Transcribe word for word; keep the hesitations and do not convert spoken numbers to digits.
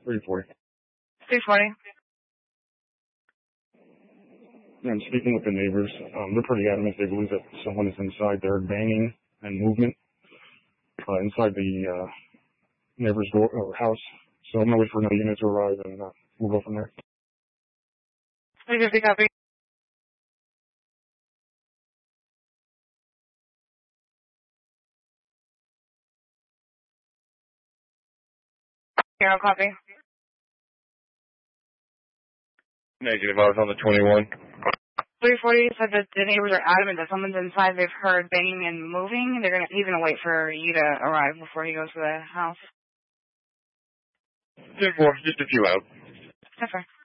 three forty. three forty. Yeah, I'm speaking with the neighbors. Um, they're pretty adamant. They believe that someone is inside there banging and movement uh, inside the uh, neighbor's door or house. So I'm going to wait for another unit to arrive, and uh, we'll go from there. three fifty copy. Zero copy. Negative, I was on the twenty-one. three forty said that the neighbors are adamant that someone's inside. They've heard banging and moving. They're gonna. He's gonna wait for you to arrive before he goes to the house. ten four, just a few out. That's fair.